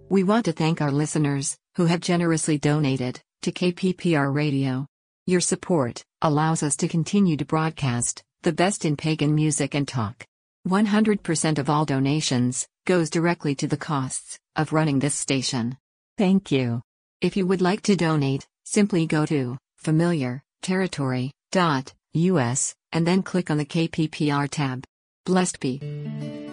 We want to thank our listeners, who have generously donated to KPPR Radio. Your support allows us to continue to broadcast the best in pagan music and talk. 100% of all donations goes directly to the costs of running this station. Thank you. If you would like to donate, simply go to familiarterritory.us and then click on the KPPR tab. Blessed be.